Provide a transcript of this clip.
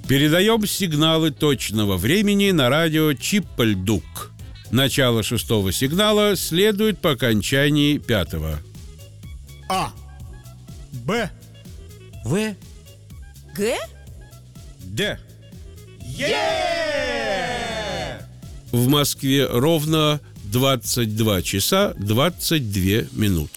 Передаем сигналы точного времени на радио Чиппальдук. Начало 6-го сигнала следует по окончании 5-го. А. Б. В. Г? Д. Е! В Москве ровно 22 часа 22 минуты.